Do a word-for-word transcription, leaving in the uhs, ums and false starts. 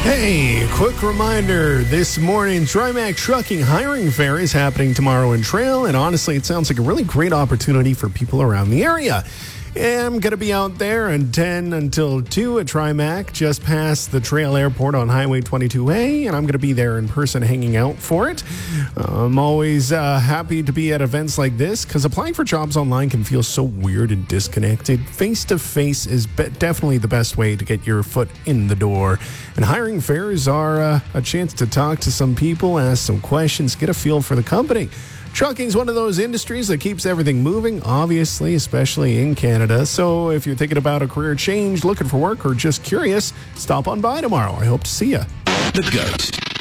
Hey, quick reminder, this morning's TriMac Trucking Hiring Fair is happening tomorrow in Trail, and honestly, it sounds like a really great opportunity for people around the area. I'm going to be out there at ten until two at TriMac, just past the Trail Airport on Highway twenty-two A, and I'm going to be there in person hanging out for it. I'm always uh, happy to be at events like this because applying for jobs online can feel so weird and disconnected. Face-to-face is be- definitely the best way to get your foot in the door. And hiring fairs are uh, a chance to talk to some people, ask some questions, get a feel for the company. Trucking is one of those industries that keeps everything moving, obviously, especially in Canada. So if you're thinking about a career change, looking for work, or just curious, stop on by tomorrow. I hope to see you. The Goat.